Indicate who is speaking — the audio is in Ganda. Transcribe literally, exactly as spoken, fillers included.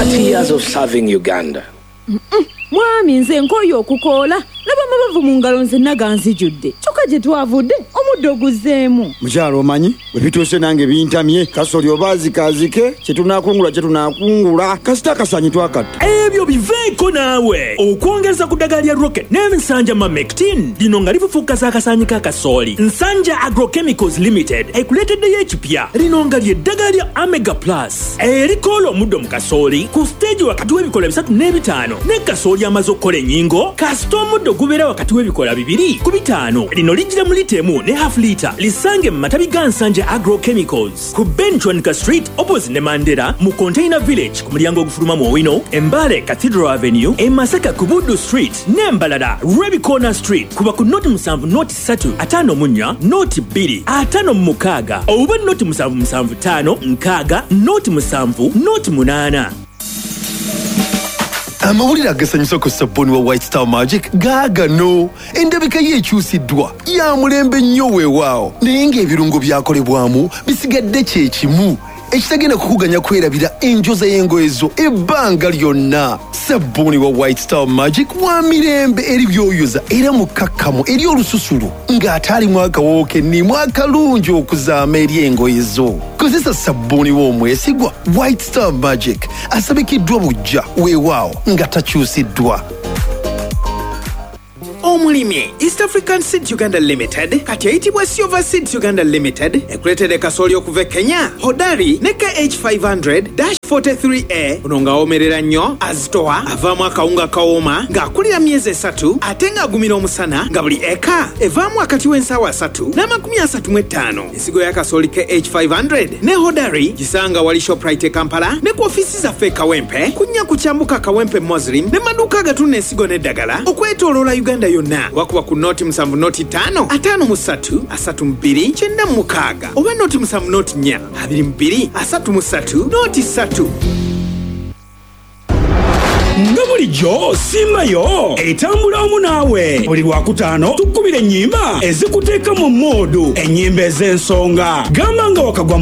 Speaker 1: thirty years of serving Uganda.
Speaker 2: Mwami nze nkoyo okukola laba mabavu mu ngalo nze naganzijudde kyokka gye twavudde omuddo guzeemu.
Speaker 3: Mukyalo omanyi bwe bituuse nange bintamye kasoli obaazi kazike kye tunaakungula kye tunaakungula kasita akasanyi twakatta.
Speaker 4: Ebyo biveeko naawe okwongeza ku ddagala lya Rocket n'ensanja Mamectin lino nga lifufuuka z'akasanyi k'akasooli. Nsanja Agrochemicals Limited ekuleeteddeyo ekipya lino nga ly'eddagala lya Omega Plus erikoola omuddo mu kasooli ku siteegi wakati w'ebikola bisatu n'ebitaano ne kasooli amaze okukola ennyingo kasita omuddo gubeera wakati w'ebikola bibiri ku bitaano. Lino lijjira mu lita emu ne half litre lisange mu matabi ga Nsanja Agrochemicals ku Benchwanika Street opposite ne Mandera mu Container Village ku mulyango ogufuluma mu Owino, Embale Cathedral Avenue, e Masaka ku Buddu Street ne Mbalala Ruby Corner Street kuba ku noti musanvu noti ssatu ataano mu nnya noti bbiri ataano mu mukaaga oba noti musanvu musanvu ttaano nkaaga noti musanvu noti munaana.
Speaker 5: Amawulire agasanyusa ku sabbooni wa White Star Magic gaagano. Endabika ye ekyusiddwa ya mulembe nnyo weewaawo naye ng'ebirungo byakolebwamu bisigadde kye kimu ekitagenda kukuganya kwerabira enjoza y'engoye zo ebbanga lyonna. Sabbooni wa White Star Magic wa mirembe eri byoyoza era mukakkamu eri olususulu ng'ate alimu akawoowo kennimu akalungi okuzaama eri engoye zo. Kozesa sabbooni w'omwesigwa White Star Magic asabikiddwa bujja weewaawo nga takyusiddwa.
Speaker 6: Omulimi East African Seeds Uganda Limited kati ayitibwa Silver Seeds Uganda Limited ekuleetedde kasooli okuva e Kenya Hodari ne K H five hundred forty-three A ono ng'awomerera nnyo azitowa avaamu akawunga kawooma ng'akulira myezi esatu ate ng'agumira omusana nga buli eka evaamu akati w'ensaawa asatu n'amakumi asatu mu etaano. Ensigo ya kasooli K H five hundred ne Hodari gisanga wali Shoprite e Kampala ne ku ofiisi zaffe e Kawempe kunnya ku Kyambuka Kawempe Muslim ne maduuka agatunda ensigo n'eddagala okwetooloola Uganda yonna. Wakuba ku noti musanvu noti ttaano ataano mu ssatu asatu mu bbiri kyenda mu mukaaga oba noti musanvu noti nnya abiri mu bbiri asatu mu ssatu noti ssatu.
Speaker 4: Nga bulijjo simmayo etambula omu naawe buli lwakutaano tukubira ennyimba ezikuteeka mu moodu ennyimba ez'ensonga gamba nga wakagwa